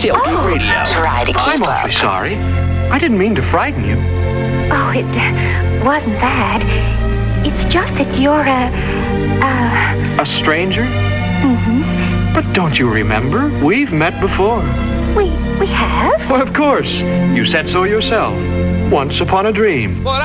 Tailgate Radio. Try to keep I'm awfully sorry. I didn't mean to frighten you. Oh, it wasn't that. It's just that you're A stranger? Mm-hmm. But don't you remember? We've met before. We have? Well, of course. You said so yourself. Once upon a dream.